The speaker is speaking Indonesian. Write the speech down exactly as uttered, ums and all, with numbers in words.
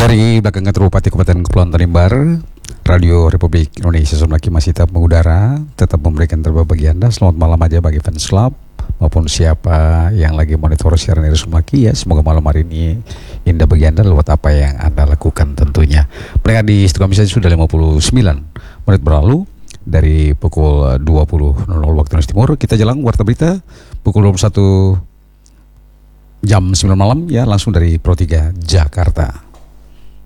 Dari belakang kantor Bupati Kabupaten Kepulauan Tanimbar, Radio Republik Indonesia Sumlaki masih tetap mengudara, tetap memberikan terbaik bagi Anda. Selamat malam aja bagi fans club maupun siapa yang lagi monitor siaran dari Sumlaki ya. Semoga malam hari ini indah bagi Anda lewat apa yang Anda lakukan tentunya. Mereka di studio kami saja sudah lima puluh sembilan menit berlalu dari pukul dua puluh waktu Indonesia Timur. Kita jalan warta berita pukul dua puluh satu jam sembilan malam ya, langsung dari Pro tiga Jakarta.